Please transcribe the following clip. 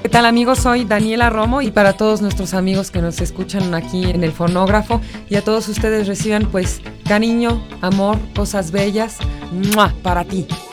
¿Qué tal, amigos? Soy Daniela Romo y para todos nuestros amigos que nos escuchan aquí en el fonógrafo y a todos ustedes reciban pues cariño, amor, cosas bellas, ¡mua!, para ti.